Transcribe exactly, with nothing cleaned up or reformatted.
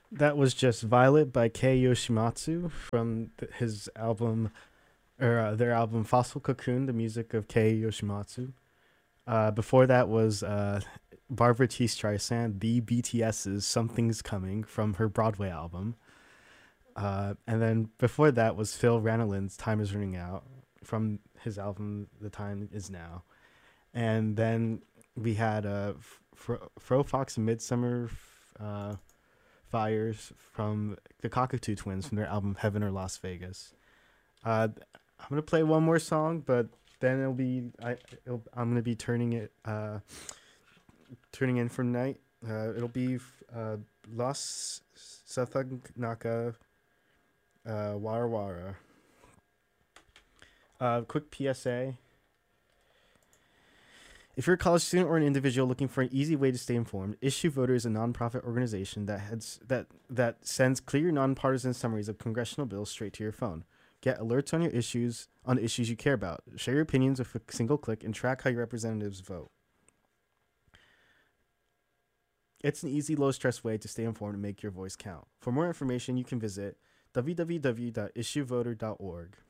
That was just Violet by Kei Yoshimatsu from th- his album, or uh, their album Fossil Cocoon, the music of Kei Yoshimatsu. Uh, before that was uh, Barbara T. Streisand, the BTS's Something's Coming from her Broadway album. Uh, and then before that was Phil Ranolin's Time Is Running Out from his album The Time Is Now. And then we had uh, Fro, Fro Fox and Midsummer uh, Fires from the Cockatoo Twins from their album Heaven or Las Vegas. Uh, I'm gonna play one more song, but then it'll be I it'll, I'm gonna be turning it uh, turning in for night. Uh, it'll be uh, Los Sathagnaka uh, Wara Wara. Uh, quick P S A. If you're a college student or an individual looking for an easy way to stay informed, Issue Voter is a nonprofit organization that heads that that sends clear, nonpartisan summaries of congressional bills straight to your phone. Get alerts on your issues on the issues you care about. Share your opinions with a single click and track how your representatives vote. It's an easy, low stress way to stay informed and make your voice count. For more information, you can visit w w w dot issue voter dot org.